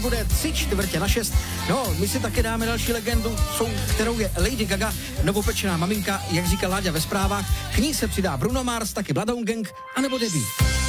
bude 5:45. No, my si taky dáme další legendu, kterou je Lady Gaga, novopečená maminka, jak říkal Láďa ve zprávách. K ní se přidá Bruno Mars, taky Bloodhound Gang, anebo Debbie.